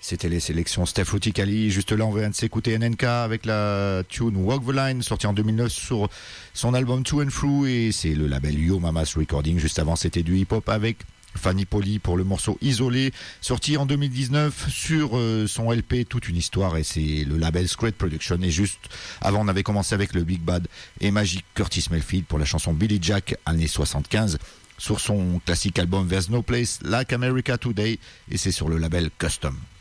C'était les sélections Steph Ruticali. Juste là, on vient de s'écouter NNK avec la tune Walk the Line, sortie en 2009 sur son album To and Through, et c'est le label Yo Mama's Recording. Juste avant, c'était du hip-hop avec Fanny Polly pour le morceau Isolé, sorti en 2019 sur son LP Toute une histoire, et c'est le label Scred Production. Et juste avant, on avait commencé avec le Big Bad et Magic Curtis Mayfield pour la chanson Billy Jack, année 75, sur son classique album There's No Place Like America Today, et c'est sur le label Custom.